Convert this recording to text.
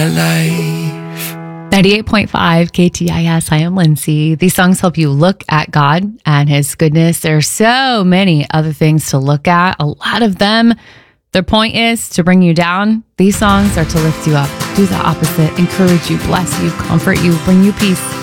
life. 98.5 KTIS. I am Lindsay. These songs help you look at God and his goodness. There are so many other things to look at. A lot of them, their point is to bring you down. These songs are to lift you up, do the opposite, encourage you, bless you, comfort you, bring you peace.